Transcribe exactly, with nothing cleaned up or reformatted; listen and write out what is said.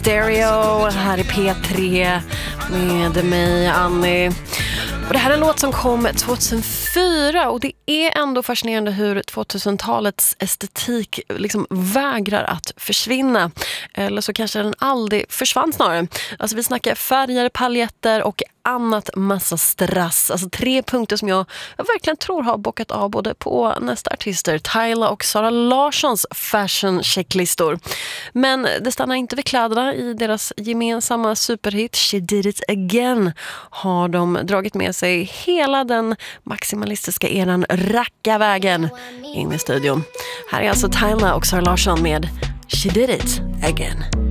Stereo här i P tre med mig, Annie. Och det här är en låt som kom tjugohundrafyra och det är ändå fascinerande hur tvåtusentalets estetik liksom vägrar att försvinna. Eller så kanske den aldrig försvann snarare. Alltså vi snackar färger, paljetter och annat massa strass. Alltså tre punkter som jag, jag verkligen tror har bockat av både på nästa artister, Tyla och Sara Larssons fashion checklistor. Men det stannar inte vid kläderna. I deras gemensamma superhit She Did It Again har de dragit med sig hela den maximalistiska eran racka vägen in i studion. Här är alltså Tyla och Sara Larsson med She Did It Again.